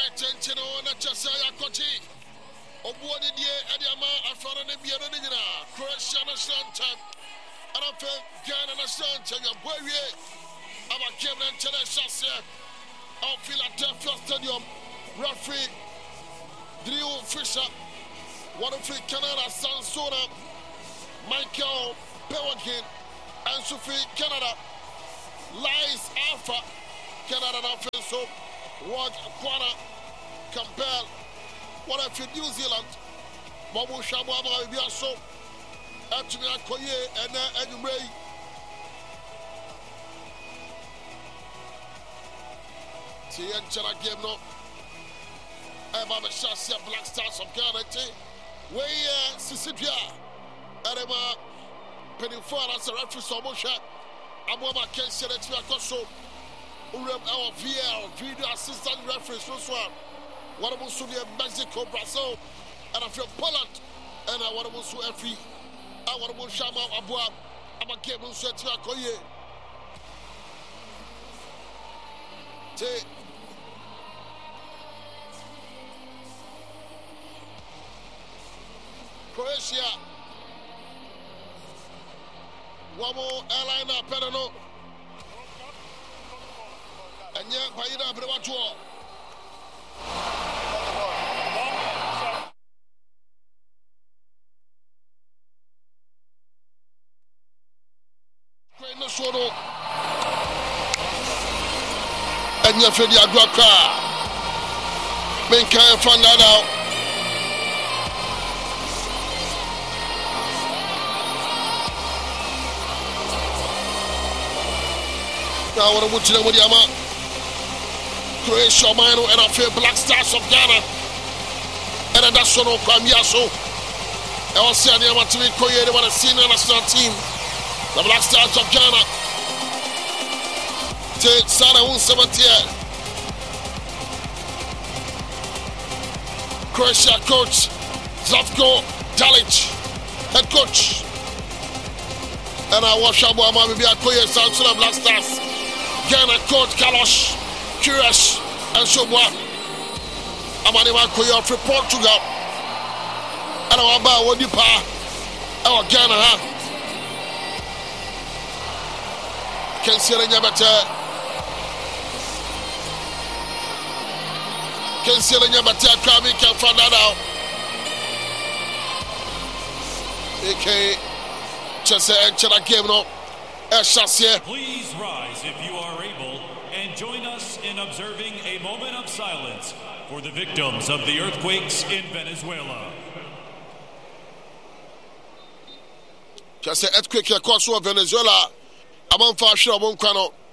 Tentino na Chasaya Koti. Obuani die Ediama Afana Nebiana Nina. Croatia national time. And I feel Ghana national time. Where we have a game and tell us I'll feel at Philadelphia Stadium. Referee Drew Fisher. One of the Canada Sansona. Michael Pewakin. And Sophie Canada. Lies Alpha. Canada now feel so. What Kwana Campbell. What if New Zealand? Mamu Shabu Abba Biaso. Anthony Akoye and Ray. See, and Chana game no. I'm a Shasia Black Stars of Ghana. Way Sisipia. Arema Penifora as a referee Somosha. Aboma Kensia that we are so. Our VL video assistant referee so far. One of us Mexico, Brazil, and I feel Poland, and I want to so every. I want to Shama Abua. I'm a game on Setia Koye. Croatia. One more airliner, Pedano. And yet, Paida Brevatua. Sono and you feel the Aguaka. Men can't find that out. Now, what I want to know with Yama Croatia, Mino, and I feel Black Stars of Ghana. And that's one of Kwamiaso. I was saying, I want to be Koye, the senior national team. The Black Stars of Ghana. Take Sana 170. Croatia coach Zlatko Dalic, head coach. And I watch Abu Amami Biakoye Sansula Black Stars. Ghana coach Carlos Curious and Sobwa. Amani Makoye of Portugal. And I want Wodipa. Our Ghana. Can see the Yabata. Can see the Yabata coming, can find that out. AK Chessa and Chena game no. Please rise if you are able and join us in observing a moment of silence for the victims of the earthquakes in Venezuela. Chessa earthquake across Venezuela. I'm on fire, I'm on